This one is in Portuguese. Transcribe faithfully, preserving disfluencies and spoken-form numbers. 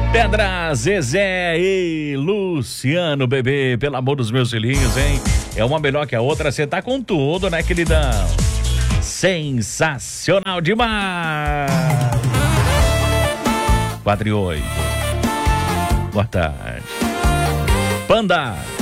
Pedra, Zezé e Luciano, bebê, pelo amor dos meus filhinhos, hein? É uma melhor que a outra, você tá com tudo, né, queridão? Sensacional demais! quatro e oito. Boa tarde. Panda.